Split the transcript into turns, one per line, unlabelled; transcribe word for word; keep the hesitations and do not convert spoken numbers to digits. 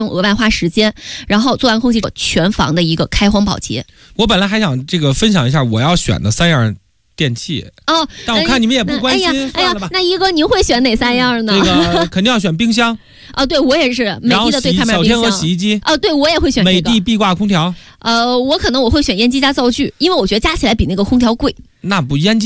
用额外花时间，然后做完空气全房的一个开荒保洁。
我本来还想这个分享一下我要选的三样电器
哦，
但我看你们也不关心，
哎呀，
算了吧。
哎呀，那一哥您会选哪三样呢？
这个肯定要选冰箱。
哦，对我也是，美的的对开门冰箱。
小天鹅洗衣机。
哦，对我也会选这个。
美的壁挂空调。
呃，我可能我会选烟机加灶具，因为我觉得加起来比那个空调贵。
那不烟机。